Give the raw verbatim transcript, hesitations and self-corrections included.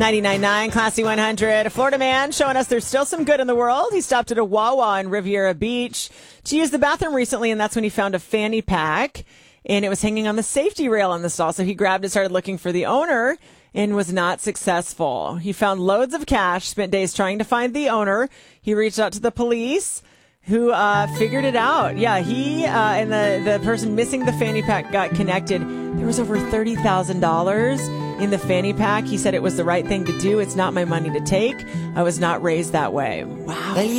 ninety-nine point nine Classy one hundred. A Florida man showing us there's still some good in the world. He stopped at a Wawa in Riviera Beach to use the bathroom recently, and that's when he found a fanny pack, and it was hanging on the safety rail in the stall. So he grabbed it, started looking for the owner, and was not successful. He found loads of cash, spent days trying to find the owner. He reached out to the police, who uh, figured it out. Yeah, he uh, and the, the person missing the fanny pack got connected. There was over thirty thousand dollars in the fanny pack. He said it was the right thing to do. It's not my money to take. I was not raised that way. Wow.